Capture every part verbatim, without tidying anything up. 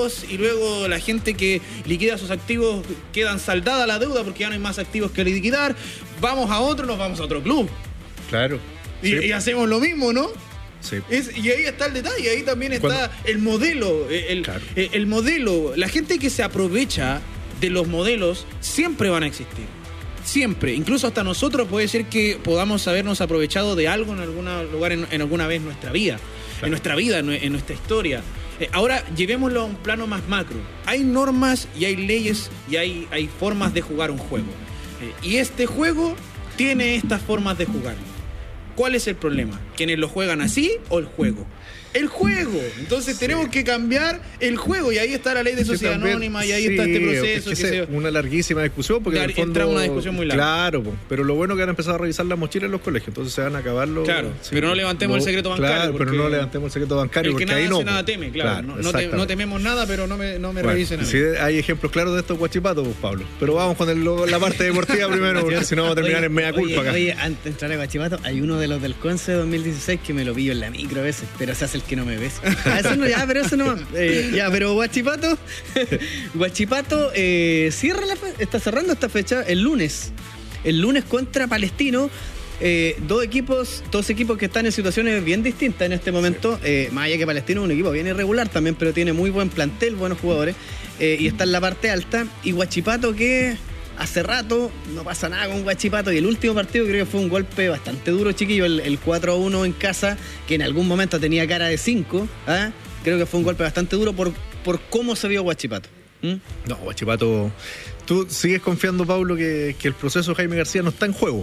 activos y luego la gente que liquida sus activos quedan saldada la deuda porque ya no hay más activos que liquidar. Vamos a otro, nos vamos a otro club. Claro. Y, sí. y hacemos lo mismo, ¿no? Sí. Es, y ahí está el detalle, ahí también está Cuando... el modelo, el, claro. el, el modelo. La gente que se aprovecha de los modelos siempre van a existir. Siempre. Incluso hasta nosotros puede ser que podamos habernos aprovechado de algo en algún lugar, en, en alguna vez en nuestra vida. Claro. En nuestra vida, en, en nuestra historia. Eh, ahora, llevémoslo a un plano más macro. Hay normas y hay leyes y hay, hay formas de jugar un juego. Eh, y este juego tiene estas formas de jugarlo. ¿Cuál es el problema? ¿Quienes lo juegan así o el juego? El juego. Entonces sí. tenemos que cambiar el juego y ahí está la ley de sociedad también, anónima y ahí sí, está este proceso. Es que que una larguísima discusión porque Dar, en el fondo, entra una discusión muy larga. Claro, pero lo bueno es que han empezado a revisar las mochilas en los colegios, entonces se van a acabar los... Claro, sí, pero no levantemos no, el secreto bancario. Claro, pero no levantemos el secreto bancario el que porque nada ahí hace, no. nada teme, claro. claro no, no, te, no tememos nada, pero no me, no me bueno, revisen a mí. Sí, hay ejemplos claros de estos guachipatos, Pablo. Pero vamos con el, la parte deportiva primero, porque si no vamos a terminar oye, en media culpa oye, acá. Oye, antes de entrar a guachipato, hay uno de los del Conce dos mil dieciséis que me lo pillo en la micro a veces, pero se hace el que no me ves. A eso no, ya, pero eso no. Eh, ya, pero Guachipato, Guachipato eh, cierra la fe- está cerrando esta fecha el lunes. El lunes contra Palestino. Eh, dos equipos, dos equipos que están en situaciones bien distintas en este momento. Sí. Eh, más allá que Palestino es un equipo bien irregular también, pero tiene muy buen plantel, buenos jugadores. Eh, y está en la parte alta. Y Guachipato que hace rato no pasa nada con Guachipato. Y el último partido creo que fue un golpe bastante duro, chiquillo. El, el cuatro a uno en casa, que en algún momento tenía cara de cinco. ¿eh? Creo que fue un golpe bastante duro por, por cómo se vio Guachipato. ¿Mm? No, Guachipato... ¿Tú sigues confiando, Pablo, que, que el proceso de Jaime García no está en juego?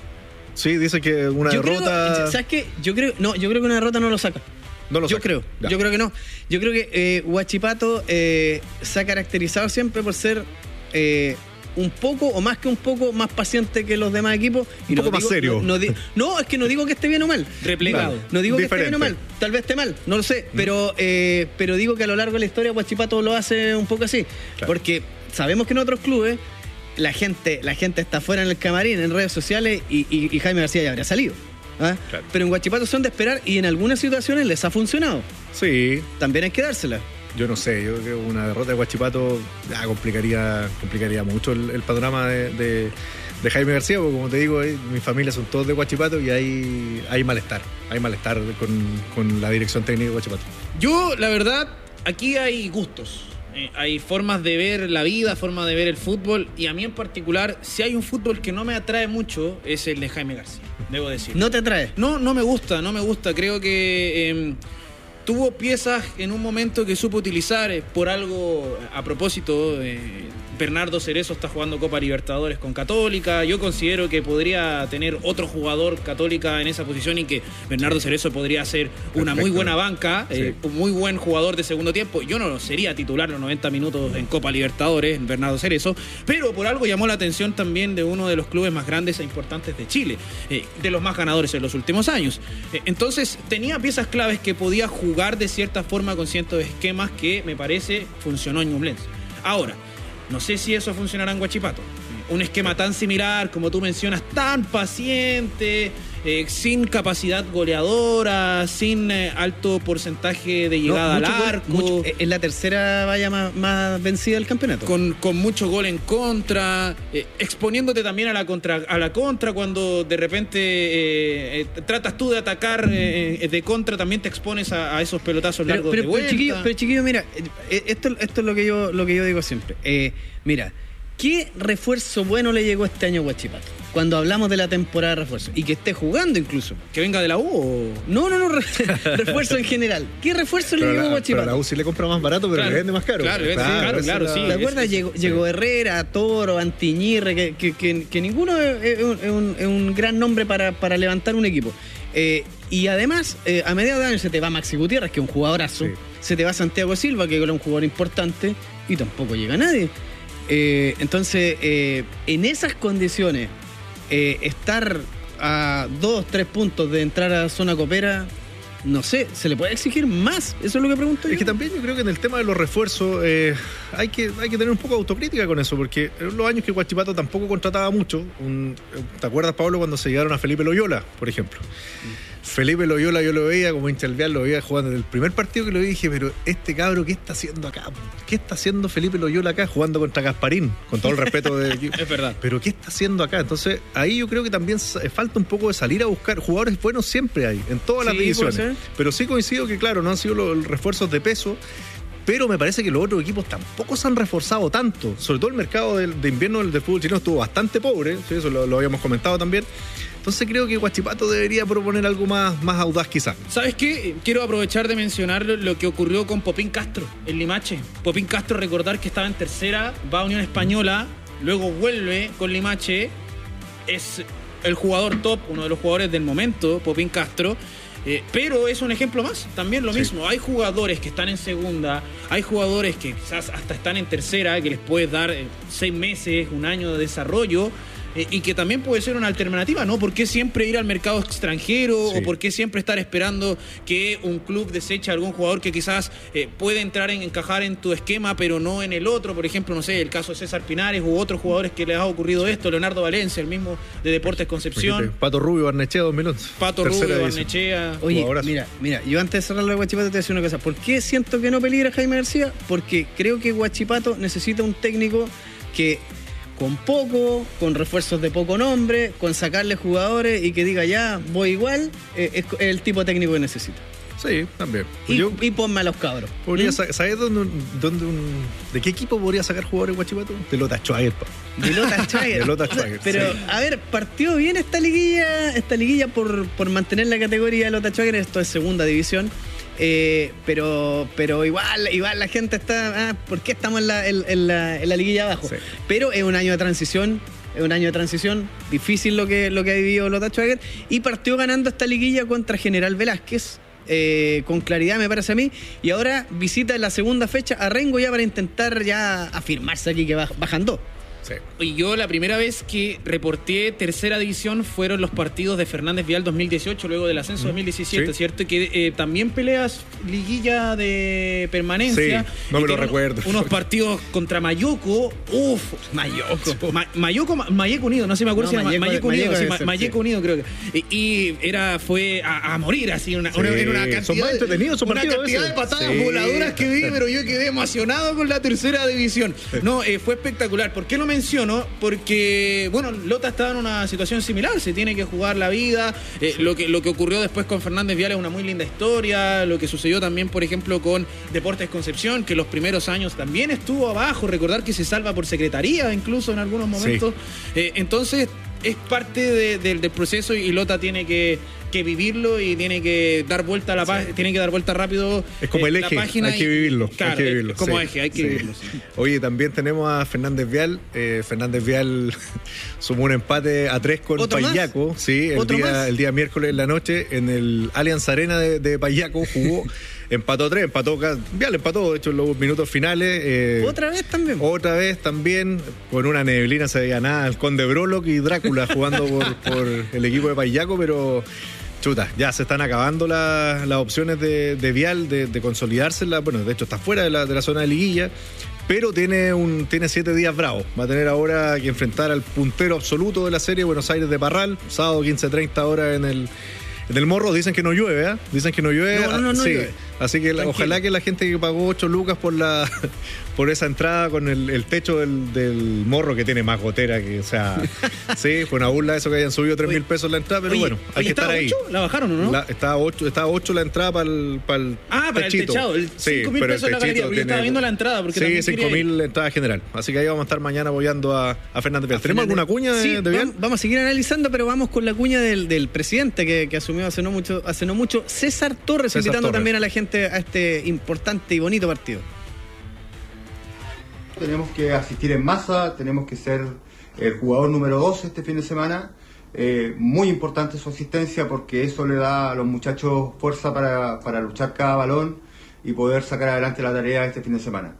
Sí, dice que una yo derrota... Creo, ¿sabes qué? Yo creo, no, yo creo que una derrota no lo saca. No lo yo saca. creo, ya. yo creo que no. Yo creo que eh, Huachipato eh, se ha caracterizado siempre por ser eh, un poco, o más que un poco, más paciente que los demás equipos. Y un no poco digo, más serio. No, no, di- no, es que no digo que esté bien o mal. Replegado. Digo, no digo Diferente. que esté bien o mal. Tal vez esté mal, no lo sé. Mm. Pero, eh, pero digo que a lo largo de la historia Huachipato lo hace un poco así. Claro. Porque sabemos que en otros clubes la gente, la gente está fuera en el camarín, en redes sociales, y, y, y Jaime García ya habría salido. ¿Ah? Claro. Pero en Huachipato son de esperar y en algunas situaciones les ha funcionado. Sí. También hay que dársela. Yo no sé, yo creo que una derrota de Huachipato ah, complicaría, complicaría mucho el, el panorama de, de, de Jaime García, porque como te digo, eh, mi familia son todos de Huachipato y hay, hay malestar, hay malestar con, con la dirección técnica de Huachipato. Yo, la verdad, aquí hay gustos. Eh, hay formas de ver la vida, formas de ver el fútbol, y a mí en particular, si hay un fútbol que no me atrae mucho, es el de Jaime García, debo decir. ¿No te atrae? No, no me gusta, no me gusta. Creo que eh, tuvo piezas en un momento que supo utilizar eh, por algo, a propósito. Eh, Bernardo Cerezo está jugando Copa Libertadores con Católica. Yo considero que podría tener otro jugador Católica en esa posición y que Bernardo Cerezo podría ser una Perfecto. muy buena banca, Sí. eh, un muy buen jugador de segundo tiempo. Yo no sería titular los noventa minutos en Copa Libertadores, en Bernardo Cerezo, pero por algo llamó la atención también de uno de los clubes más grandes e importantes de Chile, eh, de los más ganadores en los últimos años. Eh, entonces tenía piezas claves que podía jugar de cierta forma con ciertos esquemas que me parece funcionó en Ñublense. Ahora, no sé si eso funcionará en Huachipato. Un esquema tan similar, como tú mencionas, tan paciente, eh, sin capacidad goleadora, sin eh, alto porcentaje de llegada No, al mucho gol, arco. mucho- es la tercera valla más, más vencida del campeonato. Con, con mucho gol en contra, eh, exponiéndote también a la contra, a la contra cuando de repente eh, eh, tratas tú de atacar eh, de contra, también te expones a, a esos pelotazos pero, largos pero, de pero, vuelta. chiquillo, pero chiquillo, mira, eh, esto, esto es lo que yo, lo que yo digo siempre. Eh, mira, ¿qué refuerzo bueno le llegó este año a Huachipato? Cuando hablamos de la temporada de refuerzo. Y que esté jugando incluso. ¿Que venga de la U o...? No, no, no, re- refuerzo en general. ¿Qué refuerzo le Pero llegó a la, pero Huachipato? la U sí le compra más barato, pero Claro. le vende más caro. Claro, le vende más caro, esa claro, es la- sí. ¿Te acuerdas? es- llegó, sí. llegó Herrera, Toro, Antiñirre, que, que, que, que ninguno es, es un, es un- es un gran nombre para, para levantar un equipo. Eh, y además, eh, a mediados de año se te va Maxi Gutiérrez, que es un jugadorazo. Sí. Se te va Santiago Silva, que era un jugador importante, y tampoco llega nadie. Eh, entonces, eh, en esas condiciones, eh, estar a dos, tres puntos de entrar a zona copera, no sé, ¿se le puede exigir más? Eso es lo que pregunto yo. Es que también yo creo que en el tema de los refuerzos eh, hay, que, hay que tener un poco de autocrítica con eso, porque en los años que Huachipato tampoco contrataba mucho, un, ¿te acuerdas, Pablo, cuando se llegaron a Felipe Loyola, por ejemplo? Felipe Loyola yo lo veía como hincha del Vial, lo veía jugando desde el primer partido que lo vi, dije, pero este cabro, ¿qué está haciendo acá? ¿Qué está haciendo Felipe Loyola acá jugando contra Gasparín? Con todo el respeto de equipo. Es verdad. Pero ¿qué está haciendo acá? Entonces, ahí yo creo que también falta un poco de salir a buscar. Jugadores buenos siempre hay, en todas las Sí, divisiones. puede ser. Pero sí coincido que, claro, no han sido los refuerzos de peso. Pero me parece que los otros equipos tampoco se han reforzado tanto. Sobre todo el mercado del, de invierno del, del fútbol chileno estuvo bastante pobre. ¿Sí? Eso lo, lo habíamos comentado también. Entonces creo que Huachipato debería proponer algo más, más audaz quizás. ¿Sabes qué? Quiero aprovechar de mencionar lo que ocurrió con Popín Castro en Limache. Popín Castro, recordar que estaba en tercera, va a Unión Española, luego vuelve con Limache. Es el jugador top, uno de los jugadores del momento, Popín Castro. Eh, pero es un ejemplo más, también lo Sí. mismo. Hay jugadores que están en segunda, hay jugadores que quizás hasta están en tercera, que les puedes dar eh, seis meses, un año de desarrollo, eh, y que también puede ser una alternativa, ¿no? ¿Por qué siempre ir al mercado extranjero? Sí. ¿O por qué siempre estar esperando que un club deseche a algún jugador que quizás eh, puede entrar en encajar en tu esquema, pero no en el otro? Por ejemplo, no sé, el caso de César Pinares u otros jugadores que les ha ocurrido esto, Leonardo Valencia, el mismo de Deportes Concepción, Imagínate, Pato Rubio, Barnechea dos mil once. Pato Tercera Rubio, división. Barnechea. Oye, Jugadorazo. mira, mira, yo antes de cerrar lo de Huachipato te voy a decir una cosa. ¿Por qué siento que no peligra Jaime García? Porque creo que Huachipato necesita un técnico que con poco, con refuerzos de poco nombre, con sacarle jugadores y que diga ya, voy igual, eh, es el tipo de técnico que necesita. Sí, también. Y, Yo y ponme a los cabros. podría ¿Mm? sa- ¿Sabes dónde, dónde un, de qué equipo podría sacar jugadores Huachipato? De Lota Schwager, pa. De Lota Schwager. De Lota Schwager, Pero, sí. a ver, partió bien esta liguilla, esta liguilla por, por mantener la categoría de Lota Schwager, esto es segunda división. Eh, pero pero igual igual la gente está, ah, ¿por qué estamos en la, en, en la, en la liguilla abajo? Sí. Pero es un año de transición, es un año de transición, difícil lo que, lo que ha vivido Lota Schwager, y partió ganando esta liguilla contra General Velázquez, eh, con claridad me parece a mí, y ahora visita en la segunda fecha a Rengo ya para intentar ya afirmarse aquí que baj- bajan dos. Sí. Y yo la primera vez que reporté tercera división fueron los partidos de Fernández Vial dos mil dieciocho, luego del ascenso dos mil diecisiete, Sí. ¿cierto? Que eh, también peleas liguilla de permanencia. Sí, no y me lo tiene recuerdo. Unos, unos partidos contra Mayoco, uff, Mayoco. Ma- Mayoco, Ma- Mayeco Unido, no sé, me acuerdo No, si era Ma- Mayeco- Mayeco Unido, Mayeco sí, debe Ma- ser, Mayeco sí. Unido creo que. Y, y era, fue a, a morir así, una, Sí. una, en una cantidad, Son más de- entretenidos esos una partidos cantidad ese. de patadas Sí. voladoras que vi, pero yo quedé emocionado con la tercera división. No, eh, fue espectacular. ¿Por qué lo menciono? Porque, bueno, Lota estaba en una situación similar, se tiene que jugar la vida. Eh, lo, que, lo que ocurrió después con Fernández Vial es una muy linda historia. Lo que sucedió también, por ejemplo, con Deportes Concepción, que los primeros años también estuvo abajo. Recordar que se salva por secretaría, incluso en algunos momentos. Eh, entonces, es parte de- de- del proceso y Lota tiene que, que vivirlo y tiene que dar vuelta a la página, tiene que dar vuelta rápido. Es como eh, el la eje, página hay que y- vivirlo. Claro, hay que vivirlo. eh, como sí, eje, hay que sí. vivirlo. sí. Oye, también tenemos a Fernández Vial. Eh, Fernández Vial sumó un empate a tres con ¿Otro más? Payaco. Sí, el ¿Otro día, más? el día miércoles en la noche en el Allianz Arena de, de Payaco jugó, empató tres, empató ca- Vial empató, de hecho, en los minutos finales. eh, Otra vez también. Otra vez también, con una neblina se veía nada, el Conde Brolock y Drácula jugando por, por el equipo de Payaco, pero chuta, ya se están acabando la- las opciones de, de Vial de, de consolidarse. en la- bueno, de hecho está fuera de la, de la zona de liguilla, pero tiene un tiene siete días bravos. Va a tener ahora que enfrentar al puntero absoluto de la serie, Buenos Aires de Parral, sábado quince treinta horas en el... En el Morro dicen que no llueve, ¿eh? Dicen que no llueve. No, no, no, no sí. llueve. Así que la- Tranquilo. ojalá que la gente que pagó ocho lucas por la por esa entrada con el, el techo del, del Morro, que tiene más gotera que, o sea, sí, fue una burla eso que hayan subido tres Oye, mil pesos la entrada, pero oye, bueno, hay Oye, que estar ¿estaba ahí. ocho? ¿La bajaron o no? La- está a ocho, está a ocho la entrada para el, para el Ah, para el techito. techado, el Sí, cinco mil pero el pesos la galería, techito porque yo estaba tiene- viendo la entrada, porque sí, también cinco quería ir. mil la entrada general. Así que ahí vamos a estar mañana apoyando a, a Fernández Vial. ¿Tenemos Fernández- alguna cuña de, Sí, de Vial? vamos, vamos a seguir analizando, pero vamos con la cuña del, del presidente que, que asumió hace no mucho, hace no mucho, César Torres, César invitando Torres. también a la gente a este importante y bonito partido. Tenemos que asistir en masa, tenemos que ser el jugador número dos este fin de semana. Eh, muy importante su asistencia porque eso le da a los muchachos fuerza para, para luchar cada balón y poder sacar adelante la tarea este fin de semana.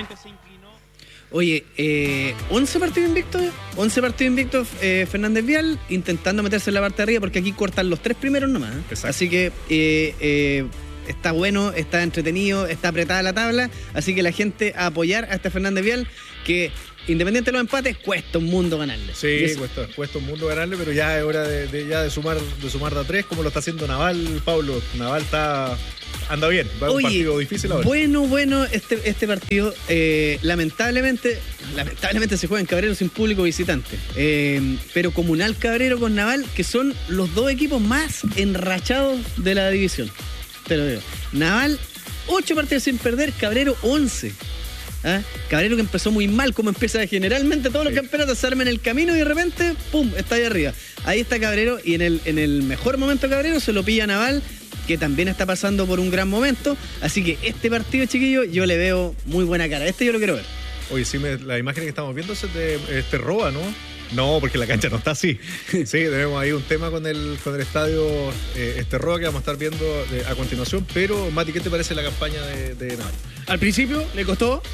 Oye, eh, once partidos invictos, once partidos invictos, eh, Fernández Vial intentando meterse en la parte de arriba porque aquí cortan los tres primeros nomás. ¿eh? Exacto. Así que eh, eh, está bueno, está entretenido, está apretada la tabla, así que la gente a apoyar a este Fernández Vial, que independiente de los empates, cuesta un mundo ganarle. Sí, eso... cuesta, cuesta un mundo ganarle, pero ya es hora de, de, ya de sumar de sumar de a tres, como lo está haciendo Naval, Pablo. Naval está anda bien, va a un partido difícil ahora. Bueno, bueno, este, este partido, eh, lamentablemente, lamentablemente se juega en Cabrero sin público visitante. Eh, pero Comunal Cabrero con Naval, que son los dos equipos más enrachados de la división. Te lo digo. Naval, ocho partidos sin perder, Cabrero, once. ¿Ah? Cabrero que empezó muy mal, como empieza generalmente todos los sí. campeonatos, se arman en el camino y de repente, ¡pum!, está ahí arriba. Ahí está Cabrero y en el, en el mejor momento Cabrero se lo pilla Naval, que también está pasando por un gran momento. Así que este partido, chiquillo, yo le veo muy buena cara. Este yo lo quiero ver. Oye, sí, me, la imagen que estamos viendo es de este Roa, ¿no? No, porque la cancha no está así. Sí, tenemos ahí un tema con el, con el estadio eh, este Roa que vamos a estar viendo de, a continuación. Pero, Mati, ¿qué te parece la campaña de, de Naval? Al principio le costó,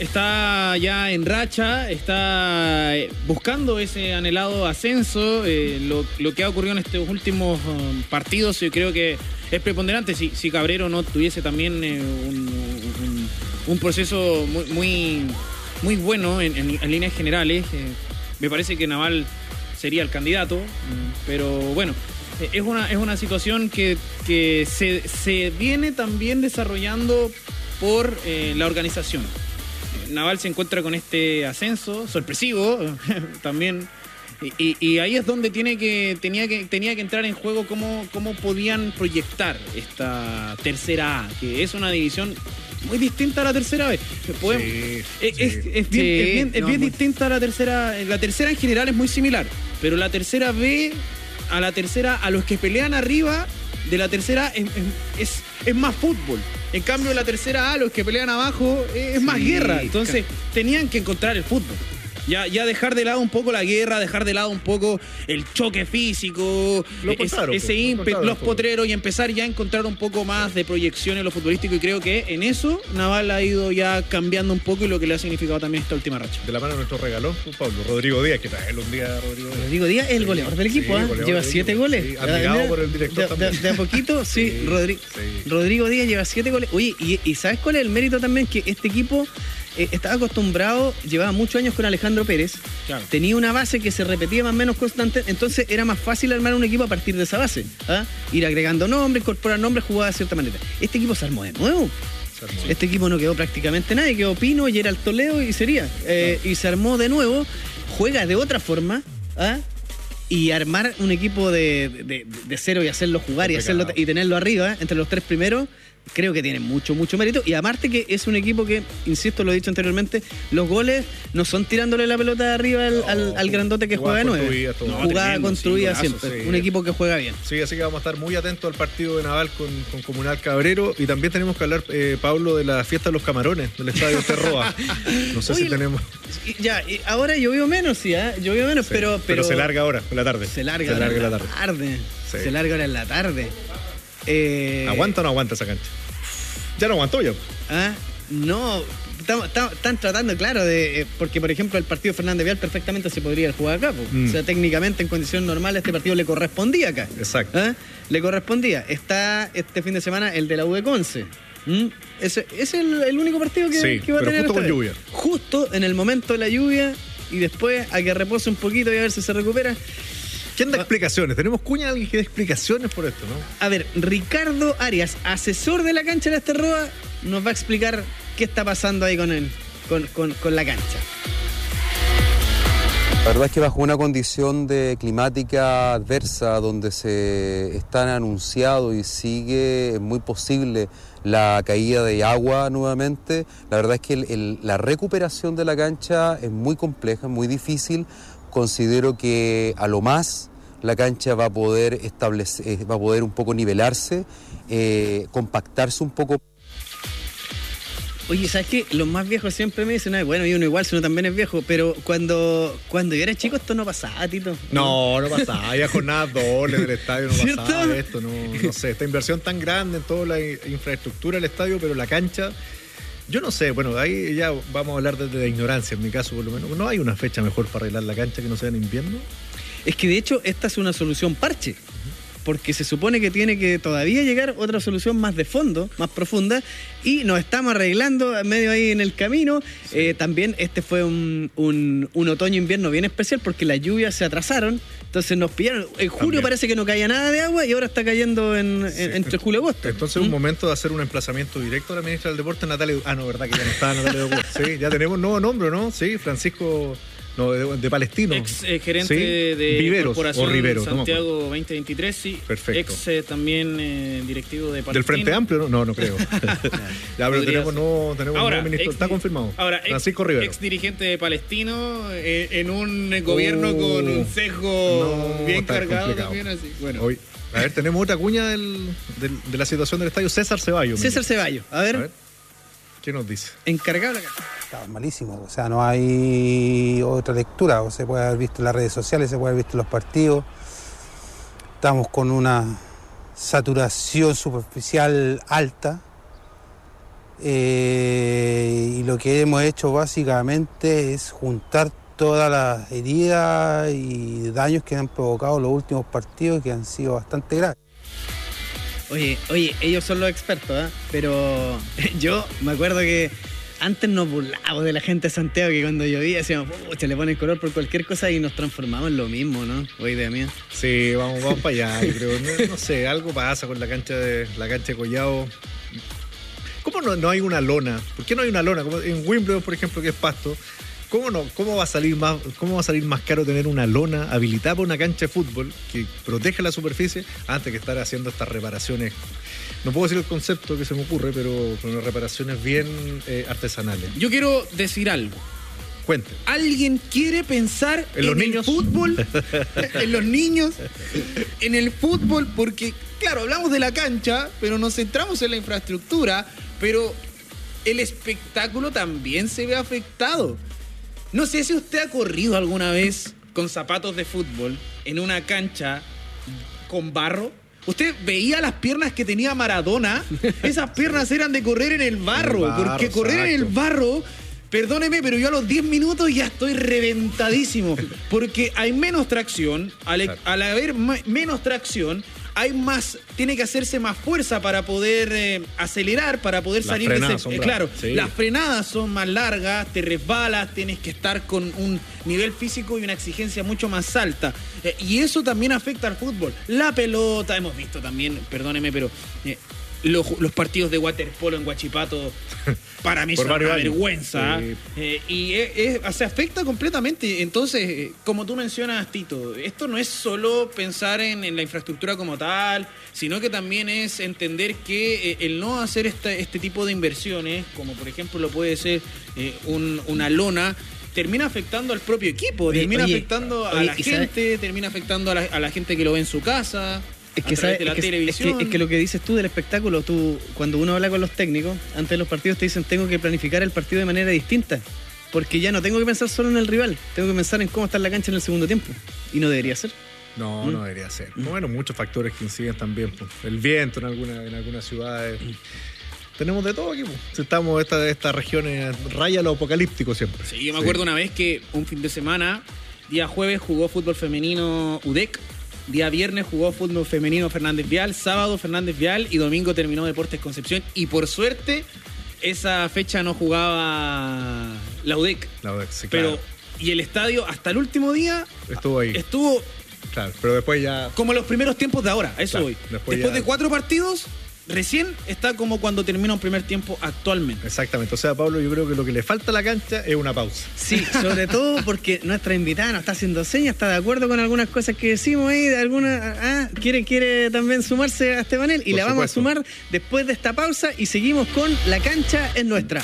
está ya en racha, está buscando ese anhelado ascenso. Eh, lo, lo que ha ocurrido en estos últimos um, partidos, yo creo que es preponderante. Si, si Cabrero no tuviese también eh, un, un, un proceso muy, muy, muy bueno en, en, en líneas generales, eh, me parece que Naval sería el candidato, pero bueno, es una, es una situación que, que se, se viene también desarrollando por eh, la organización. Naval se encuentra con este ascenso sorpresivo también, y, y ahí es donde tiene que, tenía, que, tenía que entrar en juego cómo, cómo podían proyectar esta tercera A, que es una división muy distinta a la tercera B. Podemos, sí, es, sí. Es, es bien, sí, es bien, es no, bien muy... distinta a la tercera. La tercera en general es muy similar, pero la tercera B a la tercera, a los que pelean arriba de la tercera es, es, es más fútbol. En cambio, la tercera A, los que pelean abajo, es, es más sí, guerra. Entonces, tenían que encontrar el fútbol. Ya, ya dejar de lado un poco la guerra, dejar de lado un poco el choque físico, es, contaron, ese pues, ímpetu, los potreros, y empezar ya a encontrar un poco más de proyección en lo futbolístico, y creo que en eso Naval ha ido ya cambiando un poco, y lo que le ha significado también esta última racha. De la mano de nuestro regalón, Pablo, Rodrigo Díaz, que trae un día Rodrigo Díaz. Rodrigo Díaz es el goleador del equipo, sí, ¿eh? Lleva siete equipo, goles. Sí, admirado por el director de, de, de a poquito, sí, sí, Rodri sí. Rodrigo Díaz lleva siete goles. Oye, y, y ¿sabes cuál es el mérito también? Que este equipo Eh, estaba acostumbrado, llevaba muchos años con Alejandro Pérez, claro. Tenía una base que se repetía más o menos constante, entonces era más fácil armar un equipo a partir de esa base, ¿ah? Ir agregando nombres, incorporar nombres, jugar de cierta manera. Este equipo se armó de nuevo. Se armó. Este equipo no quedó prácticamente nadie, quedó Pino, Gerald Toledo y sería. Eh, claro. Y se armó de nuevo, juega de otra forma, ¿ah? Y armar un equipo de, de, de cero y hacerlo jugar y, hacerlo, y tenerlo arriba, ¿eh? Entre los tres primeros, creo que tiene mucho, mucho mérito. Y aparte que es un equipo que, insisto, lo he dicho anteriormente, los goles no son tirándole la pelota de arriba al, no, al, al grandote que juega de nueve. No, jugada tremendo, construida sí, siempre. Sí. Un equipo que juega bien. Sí, así que vamos a estar muy atentos al partido de Naval con, con Comunal Cabrero. Y también tenemos que hablar, eh, Pablo, de la fiesta de los camarones del estadio Terroa. No sé Oye, si tenemos... Ya, ahora llovió menos, sí, ¿eh? Llovió menos, sí, pero, pero... Pero se larga ahora, en la tarde. Se larga, se larga en la tarde. tarde. Sí. Se larga ahora en la tarde. Eh... ¿Aguanta o no aguanta esa cancha? Ya no aguantó ya. Ah, no. Están tratando, claro, de eh, porque, por ejemplo, el partido Fernández Vial perfectamente se podría jugar acá. Mm. O sea, técnicamente, en condiciones normales, este partido le correspondía acá. Exacto. ¿Ah? Le correspondía. Está este fin de semana el de la U de Conce. ¿Mm? Ese es el, el único partido que, sí, que va a tener. Justo con lluvia. Justo en el momento de la lluvia, y después a que repose un poquito y a ver si se recupera. ¿Quién da explicaciones? Tenemos cuña, alguien que dé explicaciones por esto, ¿no? A ver, Ricardo Arias, asesor de la cancha de Asterroa, nos va a explicar qué está pasando ahí con, el, con, con, con la cancha. La verdad es que bajo una condición de climática adversa, donde se están anunciado y sigue, es muy posible la caída de agua nuevamente, la verdad es que el, el, la recuperación de la cancha es muy compleja, muy difícil. Considero que a lo más la cancha va a poder establecer, va a poder un poco nivelarse, eh, compactarse un poco. Oye, ¿sabes qué? Los más viejos siempre me dicen, ay, bueno, y uno igual, si uno también es viejo, pero cuando, cuando yo era chico esto no pasaba, Tito. No, no pasaba, había jornadas dobles del estadio, no ¿cierto? Pasaba esto, no, no sé, esta inversión tan grande en toda la infraestructura del estadio, pero la cancha... Yo no sé, bueno, ahí ya vamos a hablar desde la ignorancia, en mi caso por lo menos. ¿No hay una fecha mejor para arreglar la cancha que no sea en invierno? Es que de hecho esta es una solución parche. porque se supone que tiene que todavía llegar otra solución más de fondo, más profunda, y nos estamos arreglando medio ahí en el camino. Sí. Eh, también este fue un, un, un otoño-invierno bien especial porque las lluvias se atrasaron, entonces nos pillaron. En julio también parece que no caía nada de agua y ahora está cayendo en, sí. en, entre julio y agosto. Entonces es ¿Mm? un momento de hacer un emplazamiento directo a la ministra del Deporte, Natalia. Ah, no, verdad que ya no estaba Natalia Ducur. Sí, ya tenemos un nuevo nombre, ¿no? Sí, Francisco... No, de, de Palestino. Ex eh, gerente ¿Sí? de Viveros, Corporación o Rivero, Santiago no veinte veintitrés, sí. Perfecto. Ex eh, también eh, directivo de Palestino. ¿Del Frente Amplio? No, no, no creo. Ya, pero tenemos, no, tenemos ahora, un nuevo ministro. Ex, está confirmado. Ahora, Francisco ex, Rivero. Ex dirigente de Palestino eh, en un gobierno uh, con un sesgo no, bien cargado complicado. También así. Bueno. Hoy, a ver, tenemos otra cuña del, del, de la situación del estadio. César Ceballos. César Ceballos. A ver. A ver. ¿Qué nos dice? Encargado la casa. Estaba malísimo, o sea, no hay otra lectura, o se puede haber visto en las redes sociales, se puede haber visto en los partidos. Estamos con una saturación superficial alta eh, y lo que hemos hecho básicamente es juntar todas las heridas y daños que han provocado los últimos partidos, que han sido bastante graves. Oye, oye, ellos son los expertos, ¿eh? Pero yo me acuerdo que antes nos burlábamos de la gente de Santiago, que cuando llovía decíamos, pucha, le ponen color por cualquier cosa y nos transformamos en lo mismo, ¿no? O idea mía. Sí, vamos, vamos para allá, yo creo. No, no sé, algo pasa con la cancha de la cancha de Collado. ¿Cómo no, no hay una lona? ¿Por qué no hay una lona? Como en Wimbledon, por ejemplo, que es pasto. ¿Cómo no? ¿Cómo va a salir más, cómo va a salir más caro tener una lona habilitada para una cancha de fútbol que protege la superficie antes que estar haciendo estas reparaciones? No puedo decir el concepto que se me ocurre, pero con reparaciones bien eh, artesanales. Yo quiero decir algo. Cuente. ¿Alguien quiere pensar en, ¿En los niños? el fútbol? En los niños, en el fútbol, porque, claro, hablamos de la cancha, pero nos centramos en la infraestructura, pero el espectáculo también se ve afectado. No sé si usted ha corrido alguna vez con zapatos de fútbol en una cancha con barro. Usted veía las piernas que tenía Maradona. Esas piernas eran de correr en el barro. El barro porque correr exacto. en el barro, perdóneme, pero yo a los diez minutos ya estoy reventadísimo. Porque hay menos tracción. Al, al haber ma- menos tracción, hay más, tiene que hacerse más fuerza para poder eh, acelerar, para poder las salir de ese. Eh, claro, sí. Las frenadas son más largas, te resbalas, tienes que estar con un nivel físico y una exigencia mucho más alta. Eh, y eso también afecta al fútbol. La pelota, hemos visto también, perdóneme, pero eh, los, los partidos de waterpolo en Huachipato, para mí son una vergüenza. Sí. Eh, y es, es, se afecta completamente. Entonces, eh, como tú mencionas, Tito, esto no es solo pensar en, en la infraestructura como tal, sino que también es entender que eh, el no hacer este, este tipo de inversiones, como por ejemplo lo puede ser eh, un, una lona, termina afectando al propio equipo, oye, termina oye, afectando oye, a la gente, sabe? termina afectando a la, a la gente que lo ve en su casa. Es que, sabes, es, que, es, que, es que lo que dices tú del espectáculo, tú cuando uno habla con los técnicos, antes de los partidos te dicen tengo que planificar el partido de manera distinta, porque ya no tengo que pensar solo en el rival, tengo que pensar en cómo está la cancha en el segundo tiempo, y no debería ser. No, ¿Mm? no debería ser. ¿Mm? Bueno, muchos factores que inciden también, pues. El viento en, alguna, en algunas ciudades. ¿Mm? Tenemos de todo aquí, pues. Estamos esta, estas regiones raya lo apocalíptico siempre. Sí, yo me acuerdo sí. una vez que un fin de semana, día jueves jugó fútbol femenino U D E C. Día viernes jugó fútbol femenino Fernández Vial, sábado Fernández Vial y domingo terminó Deportes Concepción. Y por suerte, esa fecha no jugaba la U D E C. La U D E C, sí, pero, claro. Y el estadio hasta el último día estuvo ahí. Estuvo. Claro, pero después ya. Como los primeros tiempos de ahora, a eso claro, voy. Después, después ya... de cuatro partidos, recién está como cuando termina un primer tiempo actualmente. Exactamente. O sea, Pablo, yo creo que lo que le falta a la cancha es una pausa. Sí, sobre todo porque nuestra invitada nos está haciendo señas, está de acuerdo con algunas cosas que decimos ahí, de alguna, ah, quiere, quiere también sumarse a este panel y Por la vamos supuesto. a sumar después de esta pausa y seguimos con La Cancha es Nuestra.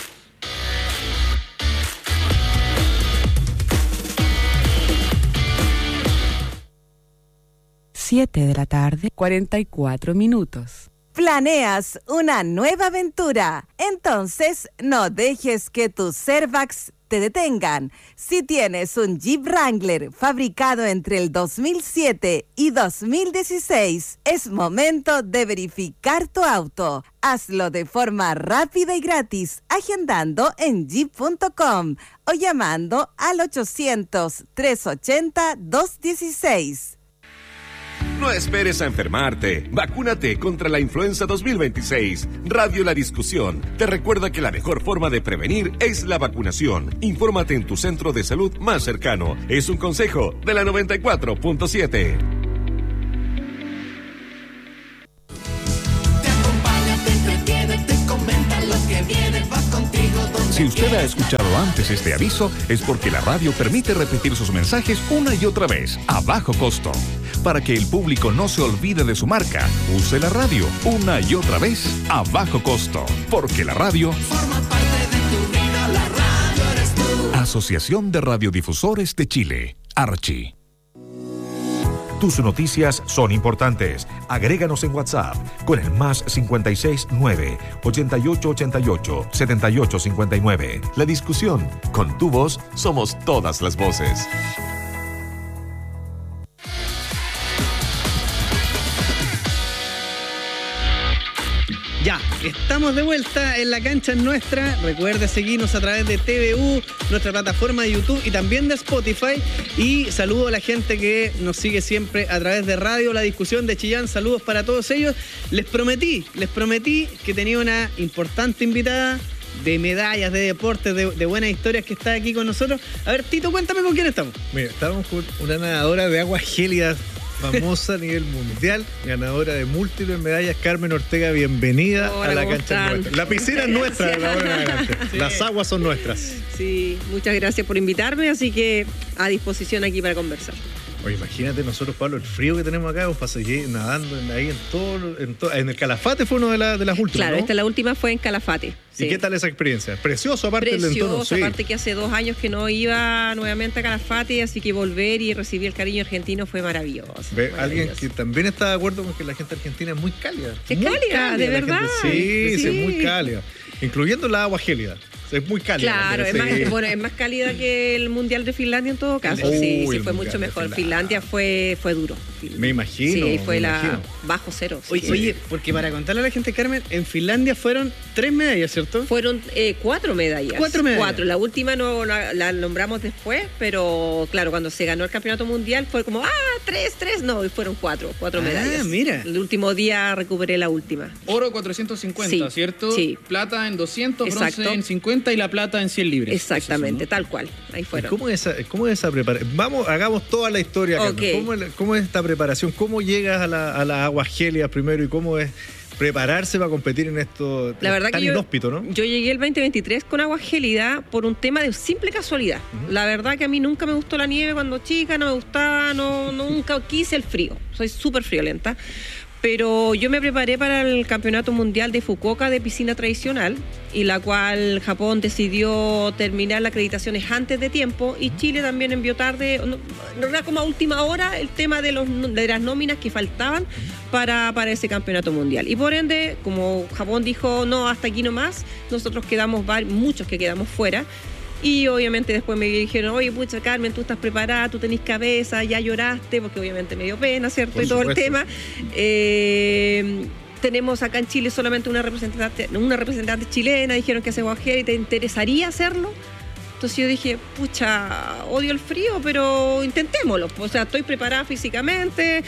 siete de la tarde, cuarenta y cuatro minutos. ¿Planeas una nueva aventura? Entonces no dejes que tus Servax te detengan. Si tienes un Jeep Wrangler fabricado entre el dos mil siete y dos mil dieciséis, es momento de verificar tu auto. Hazlo de forma rápida y gratis, agendando en jeep punto com o llamando al ochocientos, trescientos ochenta, doscientos dieciséis. No esperes a enfermarte. Vacúnate contra la influenza dos mil veintiséis. Radio La Discusión te recuerda que la mejor forma de prevenir es la vacunación. Infórmate en tu centro de salud más cercano. Es un consejo de la noventa y cuatro punto siete. Si usted ha escuchado antes este aviso, es porque la radio permite repetir sus mensajes una y otra vez, a bajo costo. Para que el público no se olvide de su marca, use la radio una y otra vez, a bajo costo. Porque la radio forma parte de tu vida, la radio eres tú. Asociación de Radiodifusores de Chile, Archi. Tus noticias son importantes. Agréganos en WhatsApp con el más cincuenta y seis nueve, ochenta y ocho ochenta y ocho, setenta y ocho cincuenta y nueve. La Discusión. Con tu voz somos todas las voces. Ya, estamos de vuelta en La Cancha Nuestra. Recuerde seguirnos a través de T V U, nuestra plataforma de YouTube y también de Spotify. Y saludo a la gente que nos sigue siempre a través de Radio La Discusión de Chillán. Saludos para todos ellos. Les prometí, les prometí que tenía una importante invitada de medallas, de deportes, de, de buenas historias que está aquí con nosotros. A ver, Tito, cuéntame con quién estamos. Mira, estamos con una nadadora de aguas gélidas famosa a nivel mundial, ganadora de múltiples medallas, Carmen Ortega, bienvenida. Hola, a La Cancha Nuestra. La piscina es nuestra, de la hora en adelante. Sí. Las aguas son nuestras. Sí, muchas gracias por invitarme, así que a disposición aquí para conversar. Oye, imagínate nosotros, Pablo, el frío que tenemos acá, pues seguir nadando en, ahí en todo, en todo, en el Calafate fue una de, la, de las últimas, Claro, ¿no? esta la última fue en Calafate. ¿Y sí. qué tal esa experiencia? Precioso, aparte Precioso, del entorno. Sí. aparte que hace dos años que no iba nuevamente a Calafate, así que volver y recibir el cariño argentino fue maravilloso. Ve, maravilloso. Alguien que también está de acuerdo con que la gente argentina es muy cálida. Es muy cálida, cálida, de verdad. Sí, sí, sí, es muy cálida. Incluyendo la agua gélida. Es muy cálida. Claro, es sí. más, bueno, es más cálida que el Mundial de Finlandia en todo caso. Uy, sí, sí, fue el mucho mejor. Finlandia. Finlandia fue, fue duro. Me imagino. Sí, fue me la imagino. bajo cero. Oye, sí. oye, porque para contarle a la gente, Carmen, en Finlandia fueron tres medallas, ¿cierto? Fueron eh, cuatro medallas. Cuatro medallas. Cuatro. La última no la, la nombramos después, pero claro, cuando se ganó el campeonato mundial fue como, ah, tres, tres. No, y fueron cuatro, cuatro ah, medallas. mira. El último día recuperé la última. Oro cuatrocientos cincuenta, Sí, ¿cierto? sí. Plata en doscientos, Exacto. bronce en cincuenta y la plata en cien libres. Exactamente, Eso, ¿no? tal cual. Ahí fueron. ¿Cómo es esa, cómo es esa preparación? Vamos, hagamos toda la historia. Carmen. Ok. ¿Cómo, es, ¿Cómo es esta preparación? ¿Cómo llegas a las a la aguas gélidas primero y cómo es prepararse para competir en esto La verdad tan que yo, inhóspito, ¿no? yo llegué el veinte veintitrés con agua gélida por un tema de simple casualidad. Uh-huh. La verdad que a mí nunca me gustó la nieve cuando chica, no me gustaba, no, no nunca quise el frío. Soy súper friolenta. Pero yo me preparé para el Campeonato Mundial de Fukuoka de piscina tradicional, y la cual Japón decidió terminar las acreditaciones antes de tiempo, y Chile también envió tarde, no, no era como a última hora el tema de, los, de las nóminas que faltaban para, para ese Campeonato Mundial. Y por ende, como Japón dijo, no, hasta aquí nomás, nosotros quedamos, muchos que quedamos fuera. Y obviamente después me dijeron, oye, pucha, Carmen, tú estás preparada, tú tenés cabeza, ya lloraste, porque obviamente me dio pena, ¿cierto? Por y todo supuesto. El tema. Eh, tenemos acá en Chile solamente una representante, una representante chilena, dijeron que hace guajera y te interesaría hacerlo. Entonces yo dije, pucha, odio el frío, pero intentémoslo. O sea, estoy preparada físicamente,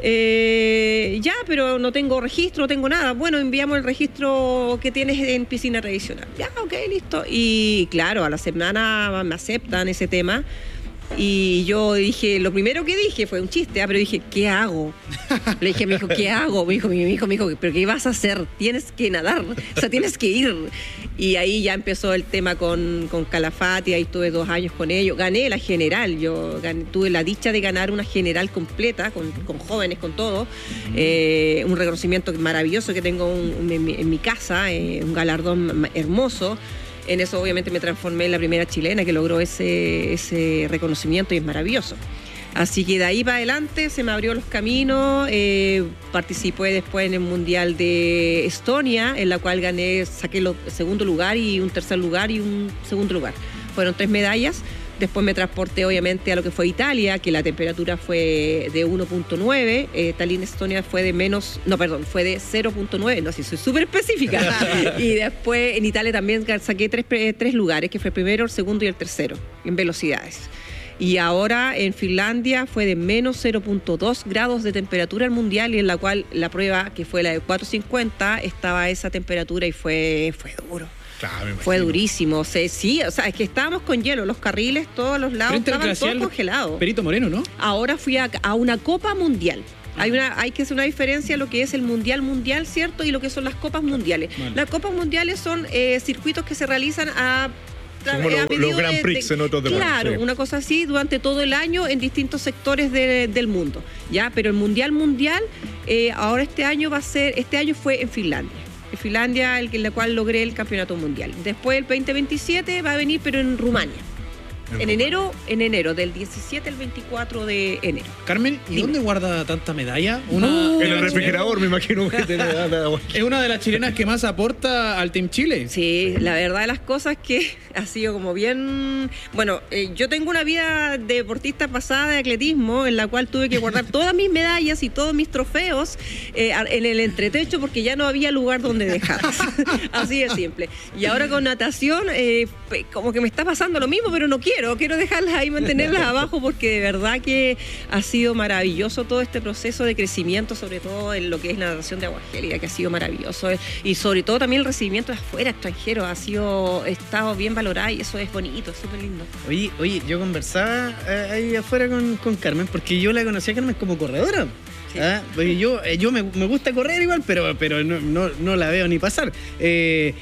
eh, ya, pero no tengo registro, no tengo nada. Bueno, enviamos el registro que tienes en piscina tradicional. Ya, ok, listo. Y claro, a la semana me aceptan ese tema. Y yo dije, lo primero que dije fue un chiste, ¿eh? Pero dije, ¿qué hago? Le dije a mi hijo, ¿qué hago? Mi hijo, mi hijo, mi hijo, ¿pero qué vas a hacer? Tienes que nadar, o sea, tienes que ir. Y ahí ya empezó el tema con, con Calafate, ahí estuve dos años con ellos. Gané la general, yo gané, tuve la dicha de ganar una general completa, con, con jóvenes, con todo. Uh-huh. Eh, un reconocimiento maravilloso que tengo un, un, en, mi, en mi casa, eh, un galardón hermoso. En eso obviamente me transformé en la primera chilena que logró ese, ese reconocimiento, y es maravilloso. Así que de ahí para adelante se me abrió los caminos, eh, participé después en el Mundial de Estonia, en la cual gané, saqué el segundo lugar y un tercer lugar y un segundo lugar. Fueron tres medallas. Después me transporté obviamente a lo que fue Italia, que la temperatura fue de uno punto nueve, eh, Tallinn, Estonia fue de menos, no, perdón, fue de cero punto nueve, no, sí, soy súper específica. Y después en Italia también saqué tres, tres lugares, que fue el primero, el segundo y el tercero, en velocidades. Y ahora en Finlandia fue de menos cero punto dos grados de temperatura al mundial, y en la cual la prueba, que fue la de cuatro cincuenta, estaba a esa temperatura y fue, fue duro. Claro, fue durísimo. O sea, sí, o sea, es que estábamos con hielo, los carriles, todos los lados estaban todos congelados. Perito Moreno, ¿no? Ahora fui a, a una Copa Mundial. Hay una, hay que hacer una diferencia lo que es el mundial mundial, ¿cierto? Y lo que son las copas mundiales. Vale. Las copas mundiales son eh, circuitos que se realizan a como lo, los Grand Prix de, en otros deportes. Claro, sí. Una cosa así durante todo el año en distintos sectores de, del mundo, ¿ya? Pero el mundial mundial, eh, ahora este año va a ser, este año fue en Finlandia. En Finlandia, el, en la cual logré el campeonato mundial. Después el veinte veintisiete va a venir, pero en Rumania. En, en enero, en enero, del diecisiete al veinticuatro de enero. Carmen, ¿y Dime. dónde guarda tanta medalla? Una, no, en el refrigerador, me imagino que tiene. Es una de las chilenas que más aporta al Team Chile. Sí, la verdad de las cosas que ha sido como bien... Bueno, eh, yo tengo una vida deportista pasada de atletismo en la cual tuve que guardar todas mis medallas y todos mis trofeos eh, en el entretecho porque ya no había lugar donde dejarlas. Así de simple. Y ahora con natación, eh, como que me está pasando lo mismo, pero no quiero. Quiero, quiero dejarlas ahí, mantenerlas abajo, porque de verdad que ha sido maravilloso todo este proceso de crecimiento, sobre todo en lo que es la natación de agua gélida, que ha sido maravilloso. Y sobre todo también el recibimiento de afuera, extranjeros, ha sido, estado bien valorado y eso es bonito, es súper lindo. Oye, oye, yo conversaba eh, ahí afuera con, con Carmen, porque yo la conocía a Carmen como corredora. Sí. ¿Ah? Porque yo, eh, yo me, me gusta correr igual, pero, pero no, no, no la veo ni pasar. Eh,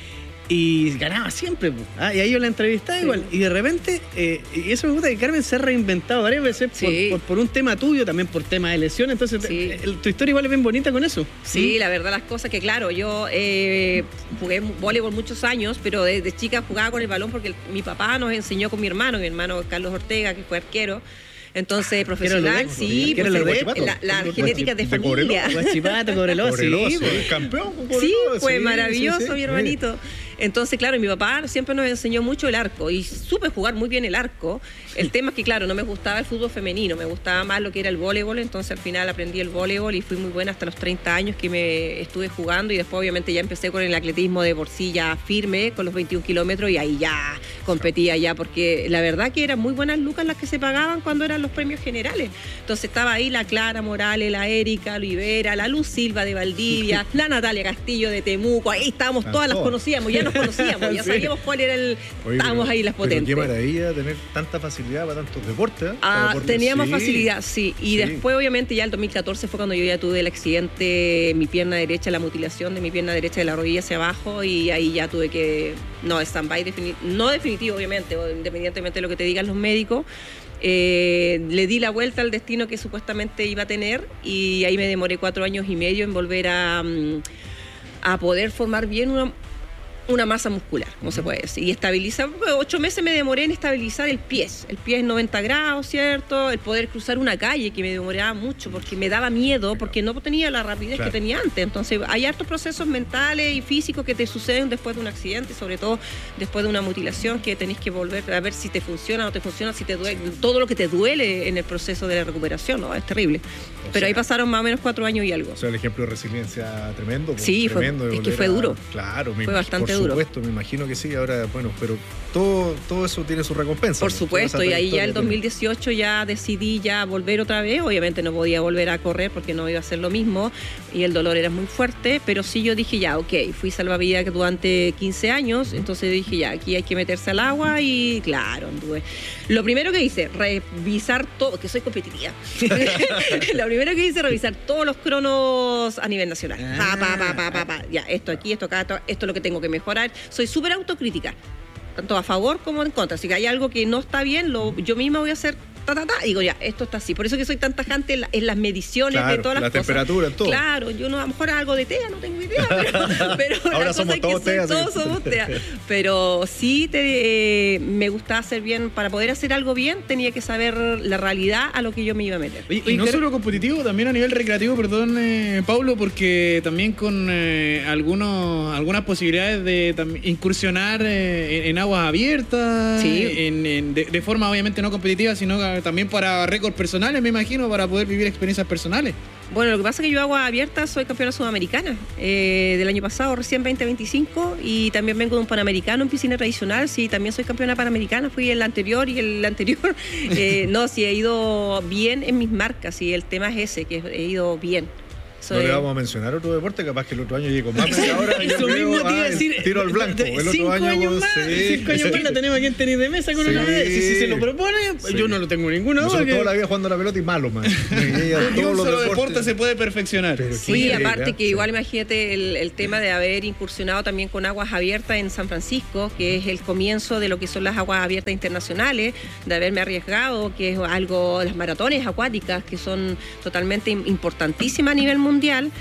Y ganaba siempre, ¿ah? Y ahí yo la entrevistaba sí. igual. Y de repente, eh, y eso me gusta, que Carmen se ha reinventado varias veces sí. por, por, por un tema tuyo, también por tema de lesión. Entonces, sí. te, tu historia igual es bien bonita con eso. Sí, ¿Mm? La verdad, las cosas que, claro, yo eh, jugué voleibol muchos años, pero desde chica jugaba con el balón porque el, mi papá nos enseñó con mi hermano, mi hermano Carlos Ortega, que fue arquero. Entonces, profesional, sí, pues, de, la, la genética de, de familia. Guachipato, Cobreloa, sí, sí, campeón con Cobreloa. Sí, fue sí, maravilloso, sí, sí, mi hermanito. Entonces, claro, mi papá siempre nos enseñó mucho el arco y supe jugar muy bien el arco. El tema es que, claro, no me gustaba el fútbol femenino, me gustaba más lo que era el voleibol, entonces al final aprendí el voleibol y fui muy buena hasta los treinta años que me estuve jugando, y después obviamente ya empecé con el atletismo de por sí ya firme, con los veintiún kilómetros, y ahí ya competía ya, porque la verdad que eran muy buenas lucas las que se pagaban cuando eran los premios generales. Entonces estaba ahí la Clara Morales, la Erika Olivera, la Luz Silva de Valdivia, la Natalia Castillo de Temuco, ahí estábamos, todas las conocíamos, ya nos conocíamos, ya sabíamos cuál era el... Oye, estábamos pero, ahí las potentes. Qué maravilla tener tanta facilidad para tantos deportes. ¿eh? Ah, deportes, teníamos sí. facilidad, sí. Y sí. después, obviamente, ya el dos mil catorce fue cuando yo ya tuve el accidente, mi pierna derecha, la mutilación de mi pierna derecha de la rodilla hacia abajo, y ahí ya tuve que... No, stand-by, defini- no definitivo, obviamente, o independientemente de lo que te digan los médicos. Eh, le di la vuelta al destino que supuestamente iba a tener, y ahí me demoré cuatro años y medio en volver a, a poder formar bien una, una masa muscular, como uh-huh. se puede decir, y estabilizar. Ocho meses me demoré en estabilizar el pie, el pie es noventa grados, ¿cierto? El poder cruzar una calle, que me demoraba mucho porque me daba miedo, porque no tenía la rapidez claro. que tenía antes. Entonces hay hartos procesos mentales y físicos que te suceden después de un accidente, sobre todo después de una mutilación, que tenés que volver a ver si te funciona o no te funciona, si te duele, todo lo que te duele en el proceso de la recuperación, ¿no? Es terrible. O Pero sea, ahí pasaron más o menos cuatro años y algo. O sea, el ejemplo de resiliencia tremendo. Sí, tremendo, fue, es que fue duro. A, claro, fue me, bastante por duro. Por supuesto, me imagino que sí. Ahora, bueno, pero todo, todo eso tiene su recompensa. Por supuesto, y ahí ya el dos mil dieciocho ya decidí ya volver otra vez. Obviamente no podía volver a correr porque no iba a ser lo mismo y el dolor era muy fuerte, pero sí yo dije ya, ok, fui salvavidas durante quince años, entonces dije ya, aquí hay que meterse al agua y claro, anduve. Lo primero que hice, revisar todo, que soy competitiva. Lo primero que hice, revisar todos los cronos a nivel nacional. Pa, pa, pa, pa, pa, pa. Ya, esto aquí, esto acá, esto, esto es lo que tengo que mejorar. Soy súper autocrítica, tanto a favor como en contra. Si hay algo que no está bien, lo, yo misma voy a hacer ta, ta, ta, y digo ya, esto está así. Por eso que soy tan tajante en, la, en las mediciones claro, de todas las la cosas. Temperatura, todo. Claro, yo no, a lo mejor algo de TEA, no tengo idea, pero, pero ahora la somos cosa todos es que TEA, soy, todos somos TEA. Pero sí te, eh, me gustaba hacer bien, para poder hacer algo bien, tenía que saber la realidad a lo que yo me iba a meter. Y, y no solo competitivo, también a nivel recreativo, perdón, eh, Paulo, porque también con eh, algunos, algunas posibilidades de tam, incursionar eh, en, en aguas abiertas, sí. en, en, de, de forma obviamente no competitiva, sino para también para récords personales, me imagino, para poder vivir experiencias personales. Bueno, lo que pasa es que yo agua abierta soy campeona sudamericana eh, del año pasado, recién veinte veinticinco, y también vengo de un panamericano en piscina tradicional, sí, también soy campeona panamericana, fui el anterior y el anterior. eh, no, sí, he ido bien en mis marcas, y el tema es ese, que he ido bien. No le vamos a mencionar otro deporte, capaz que el otro año llegue con más. Ahora eso mismo te iba a decir. Tiro al blanco. El otro cinco año, años más, sí. cinco años más la tenemos aquí en tenis de mesa con Sí. una medalla. Si, si se lo propone, Sí. yo no lo tengo ninguna duda. Nosotros que- toda la vida jugando la pelota y malo, man. Porque un solo deporte se puede perfeccionar. Sí, aparte que igual imagínate el, el tema de haber incursionado también con aguas abiertas en San Francisco, que es el comienzo de lo que son las aguas abiertas internacionales, de haberme arriesgado, que es algo, las maratones acuáticas, que son totalmente im- importantísimas a nivel mundial.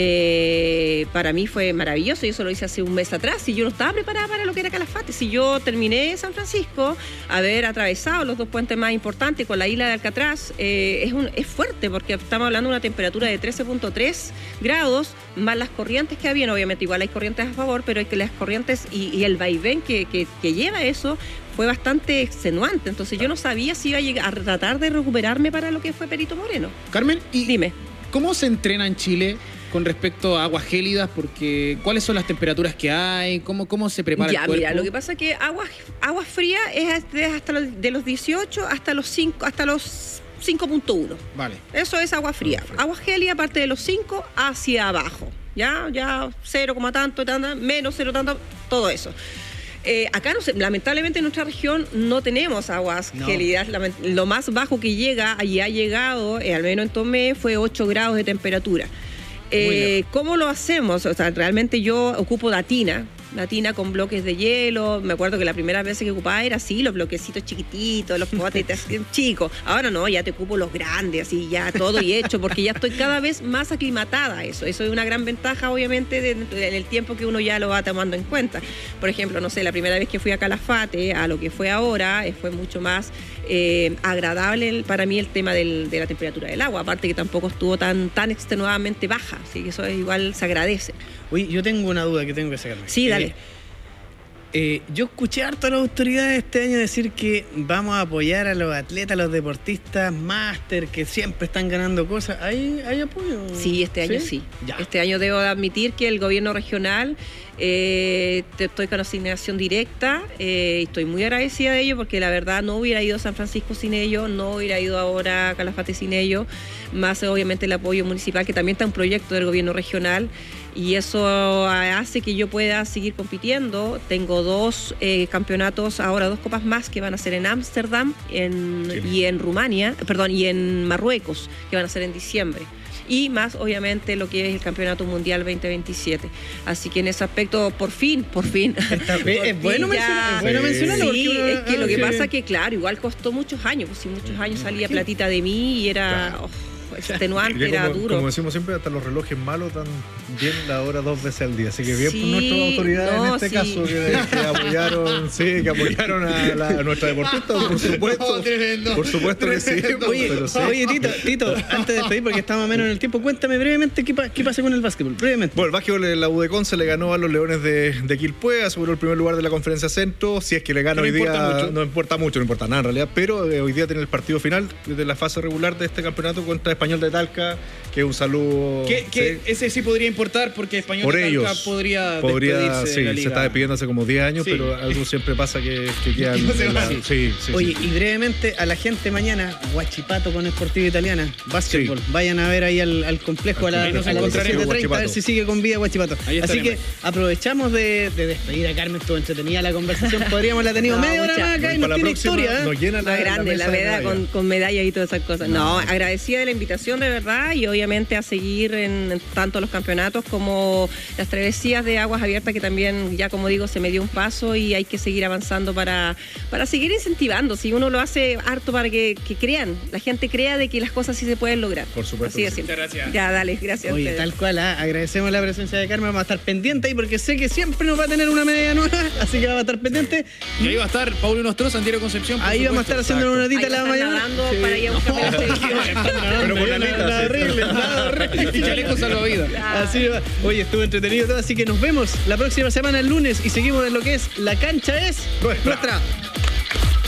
Eh, para mí fue maravilloso, yo eso lo hice hace un mes atrás y yo no estaba preparada para lo que era Calafate. Si yo terminé San Francisco, haber atravesado los dos puentes más importantes con la isla de Alcatraz, eh, es, un, es fuerte porque estamos hablando de una temperatura de trece punto tres grados, más las corrientes que habían, obviamente igual hay corrientes a favor, pero hay que las corrientes y, y el vaivén que, que, que lleva eso fue bastante extenuante, entonces yo no sabía si iba a, llegar, a tratar de recuperarme para lo que fue Perito Moreno. Carmen, y dime, ¿cómo se entrena en Chile con respecto a aguas gélidas? Porque ¿cuáles son las temperaturas que hay? ¿Cómo, cómo se prepara ya, el cuerpo? mira, lo que pasa es que agua, agua fría es de hasta los, de los dieciocho hasta los cinco, hasta los cinco punto uno. Vale. Eso es agua fría. Agua gélida parte de los cinco hacia abajo. Ya, ya cero, tanto, tanto, menos cero, tanto, todo eso. Eh, acá, no sé, lamentablemente en nuestra región no tenemos aguas No. gélidas. Lament- Lo más bajo que llega y ha llegado, eh, al menos en Tomé, fue ocho grados de temperatura. Eh, ¿Cómo lo hacemos? O sea, realmente yo ocupo datina, datina con bloques de hielo. Me acuerdo que la primera vez que ocupaba era así, los bloquecitos chiquititos, los potes así, chicos. Ahora no, ya te ocupo los grandes, así ya todo y hecho, porque ya estoy cada vez más aclimatada a eso. Eso es una gran ventaja, obviamente, de- de- en el tiempo que uno ya lo va tomando en cuenta. Por ejemplo, no sé, la primera vez que fui a Calafate, a lo que fue ahora, eh, fue mucho más eh, agradable el- para mí el tema del- de la temperatura del agua. Aparte que tampoco estuvo tan, tan extenuadamente baja, así que eso es igual se agradece. Oye, yo tengo una duda que tengo que sacarme. Sí, dale. Eh, eh, yo escuché harto a las autoridades este año decir que vamos a apoyar a los atletas, a los deportistas máster que siempre están ganando cosas. ¿Hay, hay apoyo? Sí, este año sí. Ya. Este año debo de admitir que el gobierno regional, eh, te- estoy con asignación directa, eh, y estoy muy agradecida de ello porque la verdad no hubiera ido a San Francisco sin ello, no hubiera ido ahora a Calafate sin ello, más obviamente el apoyo municipal, que también está un proyecto del gobierno regional, y eso hace que yo pueda seguir compitiendo. Tengo dos eh, campeonatos, ahora dos copas más que van a ser en Ámsterdam en, y en Rumania, perdón, y en Marruecos, que van a ser en diciembre. Y más, obviamente, lo que es el Campeonato Mundial veinte veintisiete. Así que en ese aspecto, por fin, por fin. Está- por es fin bueno ya- mencionar- es bueno Sí, mencionarlo porque uno- es que lo ah, que sí. pasa es que, claro, igual costó muchos años. Pues si muchos años salía platita de mí y era oh, extenuante, Ya era como, duro. como decimos siempre, hasta los relojes malos dan bien la hora dos veces al día. Así que bien Sí, por nuestras autoridades no, en este sí. caso que, que apoyaron, sí, que apoyaron a, la, a nuestra deportista, por supuesto. No, tremendo. Por supuesto que sí. Oye, pero sí. oye, Tito, Tito, antes de despedir, porque estamos menos en el tiempo, cuéntame brevemente qué, pa- qué pasa con el básquetbol. Brevemente. Bueno, el básquetbol, la U D E Conce le ganó a los Leones de, de Quilpué, aseguró el primer lugar de la conferencia centro. Si es que le gana Que no hoy importa día, mucho. no importa mucho, no importa nada en realidad, pero eh, hoy día tiene el partido final de la fase regular de este campeonato contra Español de Talca, que es un saludo. Que, que sí, ese sí podría importar porque Español por de Talca ellos. podría, Podría, despedirse sí, de la se liga. está despidiendo hace como diez años, Sí. pero algo siempre pasa que, que quedan. No se en la- va. sí, sí, sí. Oye, y brevemente a la gente mañana, Guachipato con Esportiva Italiana, básquetbol. Vayan a ver ahí al, al complejo a la, Ahí nos a las encontraremos, diecisiete treinta, a ver Guachipato. si sigue con vida Guachipato. Ahí Así que estaremos. aprovechamos de, de despedir a Carmen, estuvo entretenida la conversación. Podríamos la tenido No, media hora mucha. más acá y Para nos la tiene próxima historia. ¿eh? nos llena la, Más grande, mesa la, de medalla medallas. con, con medalla y todas esas cosas. No, agradecida de la invitación de verdad y obviamente a seguir en, en tanto los campeonatos como las travesías de aguas abiertas, que también ya como digo se me dio un paso y hay que seguir avanzando para, para seguir incentivando. Si uno lo hace harto para que, que crean, la gente crea de que las cosas sí se pueden lograr. Por supuesto Así que de sí. simple. Muchas gracias. Ya, dale, gracias. a Oye, ustedes. tal cual, ¿ah? Agradecemos la presencia de Carmen, vamos a estar pendientes ahí porque sé que siempre nos va a tener una medalla nueva, así que vamos a estar pendientes. Y ahí va a estar Paulo Nostro, Santiago Concepción. por Ahí vamos a supuesto. estar haciendo una Ahí notita va la a estar mañana. nadando para ir a buscar la selección. Pero con alitas, nada sí. horrible, nada horrible. Y chaleco salvavidas. Así va. Oye, estuvo entretenido todo, así que nos vemos la próxima semana el lunes y seguimos en lo que es La Cancha es Nuestra. nuestra.